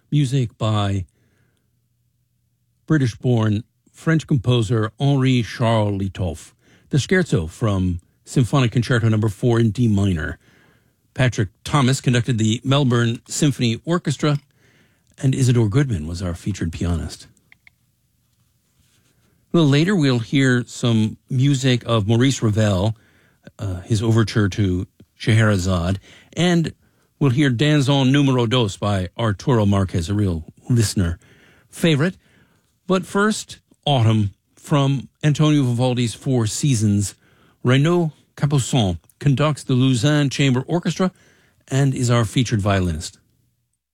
music by British-born French composer Henri-Charles Littolff. The scherzo from Symphonic Concerto No. 4 in D minor. Patrick Thomas conducted the Melbourne Symphony Orchestra, and Isidore Goodman was our featured pianist. A little later, we'll hear some music of Maurice Ravel, his overture to Scheherazade, and we'll hear Danzon Numero Dos by Arturo Marquez, a real listener favorite. But first, Autumn from Antonio Vivaldi's Four Seasons. Renaud Capuçon conducts the Lausanne Chamber Orchestra and is our featured violinist.